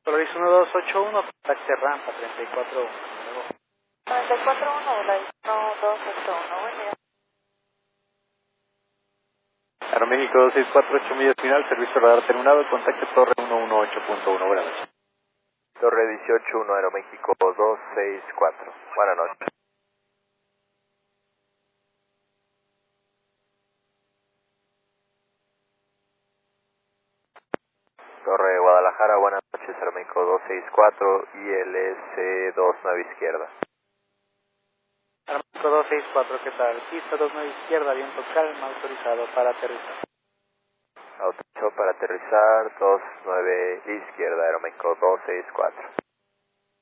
Solaris 1281, contacte rampa 341. 94.1, Solaris 1281, buen día. Aeroméxico 2648, millas final, servicio radar terminado, contacte Torre 118.1, buenas noches. Torre 181, Aeroméxico 264, buenas noches. Torre Guadalajara, buenas noches, Aeroméxico 264, ILS 29 izquierda. Aeroméxico 264, ¿qué tal? Pista 29 izquierda, viento calma, autorizado para aterrizar. Autorizado para aterrizar, 29 izquierda, Aeroméxico 264.